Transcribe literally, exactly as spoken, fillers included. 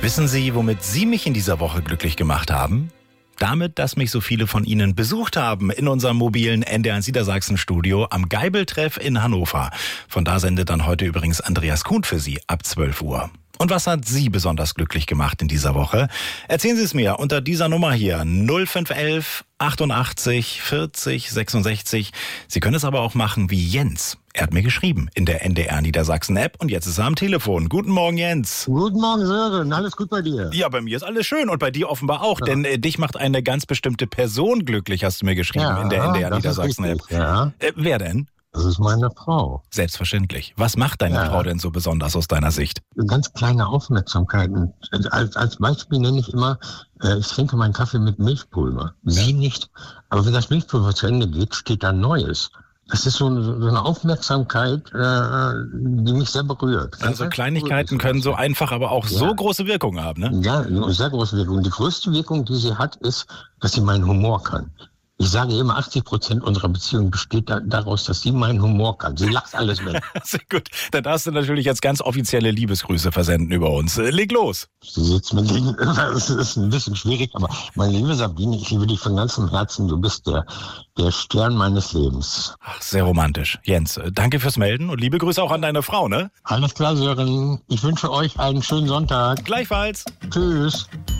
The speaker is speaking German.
Wissen Sie, womit Sie mich in dieser Woche glücklich gemacht haben? Damit, dass mich so viele von Ihnen besucht haben in unserem mobilen N D R eins Niedersachsen-Studio am Geibeltreff in Hannover. Von da sendet dann heute übrigens Andreas Kuhn für Sie ab zwölf Uhr. Und was hat Sie besonders glücklich gemacht in dieser Woche? Erzählen Sie es mir unter dieser Nummer hier, null fünf elf achtundachtzig vierzig sechsundsechzig. Sie können es aber auch machen wie Jens. Er hat mir geschrieben in der N D R Niedersachsen-App und jetzt ist er am Telefon. Guten Morgen, Jens. Guten Morgen, Sören. Alles gut bei dir? Ja, bei mir ist alles schön und bei dir offenbar auch, ja. Denn äh, dich macht eine ganz bestimmte Person glücklich, hast du mir geschrieben ja, in der N D R Niedersachsen-App. Ja. Äh, wer denn? Das ist meine Frau. Selbstverständlich. Was macht deine ja. Frau denn so besonders aus deiner Sicht? Ganz kleine Aufmerksamkeiten. Als, als Beispiel nenne ich immer, äh, ich trinke meinen Kaffee mit Milchpulver. Sie nicht. Aber wenn das Milchpulver zu Ende geht, steht da Neues. Das ist so eine, so eine Aufmerksamkeit, äh, die mich sehr berührt. Also Kleinigkeiten können so einfach, aber auch ja. so große Wirkung haben, ne? Ja, eine sehr große Wirkung. Die größte Wirkung, die sie hat, ist, dass sie meinen Humor kann. Ich sage immer, achtzig Prozent unserer Beziehung besteht da, daraus, dass sie meinen Humor kann. Sie lacht alles weg. Sehr gut. Dann darfst du natürlich jetzt ganz offizielle Liebesgrüße versenden über uns. Leg los. Sie sitzt mir gegenüber. Das ist ein bisschen schwierig, aber meine liebe Sabine, ich liebe dich von ganzem Herzen. Du bist der, der Stern meines Lebens. Ach, sehr romantisch. Jens, danke fürs Melden und liebe Grüße auch an deine Frau, ne? Alles klar, Sören. Ich wünsche euch einen schönen Sonntag. Gleichfalls. Tschüss.